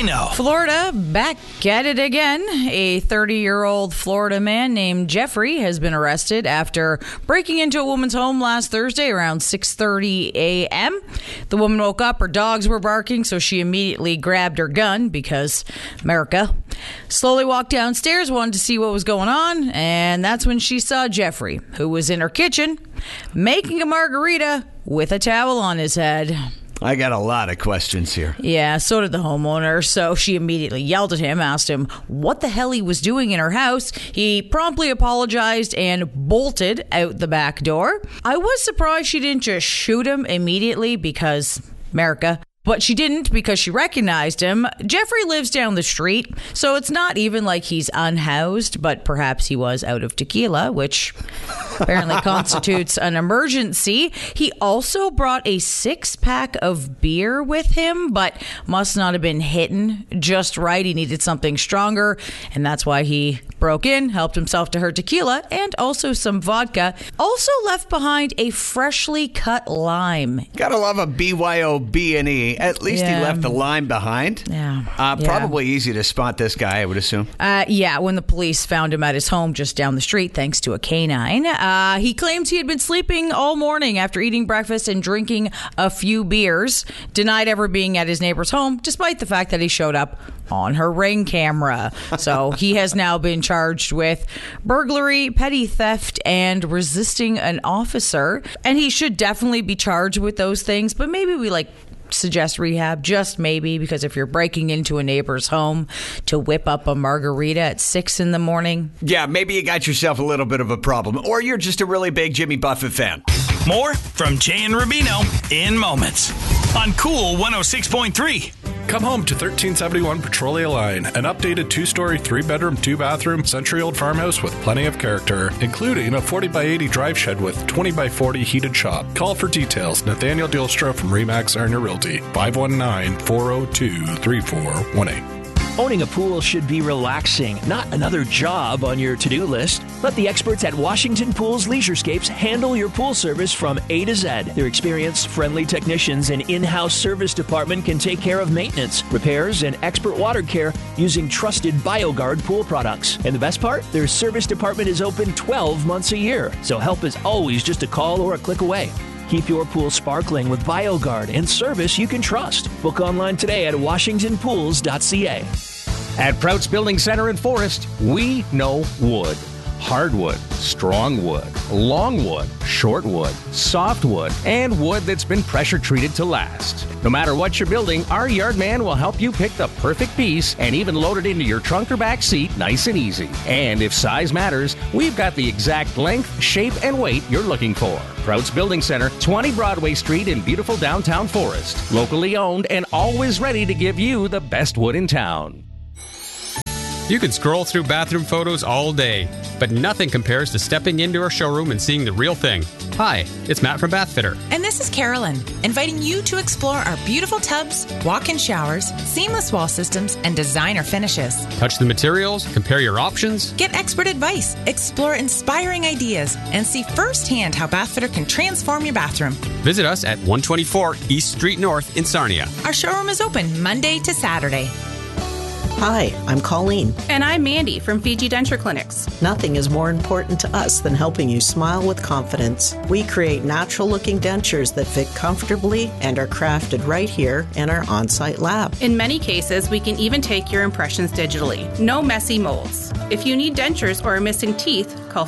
Rubino. Florida, back at it again. A 30-year-old Florida man named Jeffrey has been arrested after breaking into a woman's home last Thursday around 6:30 a.m. The woman woke up, her dogs were barking, so she immediately grabbed her gun because America. Slowly walked downstairs, wanted to see what was going on, and that's when she saw Jeffrey, who was in her kitchen making a margarita with a towel on his head. I got a lot of questions here. Yeah, so did the homeowner. So she immediately yelled at him, asked him what the hell he was doing in her house. He promptly apologized and bolted out the back door. I was surprised she didn't just shoot him immediately because America. But she didn't because she recognized him. Jeffrey lives down the street, so it's not even like he's unhoused, but perhaps he was out of tequila, which apparently constitutes an emergency. He also brought a 6-pack of beer with him, but must not have been hitting just right. He needed something stronger, and that's why he broke in, helped himself to her tequila, and also some vodka. Also left behind a freshly cut lime. Gotta love a BYOB&E. At least he left the lime behind. Yeah. Probably easy to spot this guy, I would assume. Yeah, when the police found him at his home just down the street, thanks to a canine. He claims he had been sleeping all morning after eating breakfast and drinking a few beers. Denied ever being at his neighbor's home, despite the fact that he showed up on her Ring camera. So he has now been charged with burglary, petty theft, and resisting an officer. And he should definitely be charged with those things, but maybe we suggest rehab, just maybe, because if you're breaking into a neighbor's home to whip up a margarita at 6 a.m. Yeah, maybe you got yourself a little bit of a problem, or you're just a really big Jimmy Buffett fan. More from Jay and Rubino in moments on Cool 106.3. Come home to 1371 Petrolia Line, an updated 2-story, 3-bedroom, 2-bathroom, century-old farmhouse with plenty of character, including a 40x80 drive shed with 20x40 heated shop. Call for details. Nathaniel Dilstra from Remax Sarnia Realty, 519-402-3418. Owning a pool should be relaxing, not another job on your to-do list. Let the experts at Washington Pools Leisurescapes handle your pool service from A to Z. Their experienced, friendly technicians and in-house service department can take care of maintenance, repairs, and expert water care using trusted BioGuard pool products. And the best part? Their service department is open 12 months a year, so help is always just a call or a click away. Keep your pool sparkling with BioGuard and service you can trust. Book online today at washingtonpools.ca. At Prouts Building Center in Forest, we know wood. Hardwood, strong wood, long wood, short wood, soft wood, and wood that's been pressure treated to last. No matter what you're building, our yard man will help you pick the perfect piece and even load it into your trunk or back seat nice and easy. And if size matters, we've got the exact length, shape, and weight you're looking for. Prouts Building Center, 20 Broadway Street in beautiful downtown Forest. Locally owned and always ready to give you the best wood in town. You can scroll through bathroom photos all day, but nothing compares to stepping into our showroom and seeing the real thing. Hi, it's Matt from Bathfitter. And this is Carolyn, inviting you to explore our beautiful tubs, walk-in showers, seamless wall systems, and designer finishes. Touch the materials, compare your options. Get expert advice, explore inspiring ideas, and see firsthand how Bathfitter can transform your bathroom. Visit us at 124 East Street North in Sarnia. Our showroom is open Monday to Saturday. Hi, I'm Colleen. And I'm Mandy from Fiji Denture Clinics. Nothing is more important to us than helping you smile with confidence. We create natural-looking dentures that fit comfortably and are crafted right here in our on-site lab. In many cases, we can even take your impressions digitally. No messy molds. If you need dentures or are missing teeth, call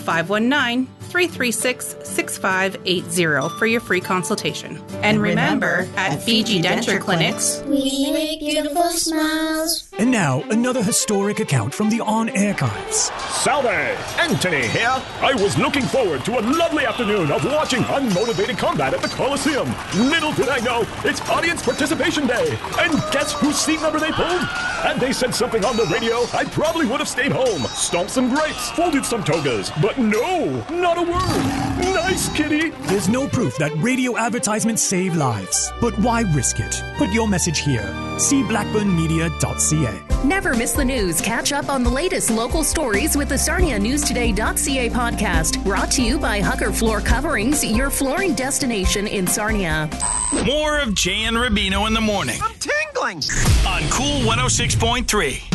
519-336-6580 for your free consultation. And remember, at Fiji Denture Clinics, we make beautiful smiles. And now, another historic account from the On Archives. Salve! Anthony here. I was looking forward to a lovely afternoon of watching unmotivated combat at the Coliseum. Little did I know, it's Audience Participation Day. And guess whose seat number they pulled? Had they said something on the radio, I probably would have stayed home, stomped some grapes, folded some togas. But no, not a word. Nice, kitty. There's no proof that radio advertisements save lives. But why risk it? Put your message here. See blackburnmedia.ca. Never miss the news. Catch up on the latest local stories with the SarniaNewsToday.ca podcast. Brought to you by Hucker Floor Coverings, your flooring destination in Sarnia. More of Jay and Rubino in the morning. I'm tingling. struggling. On Cool 106.3.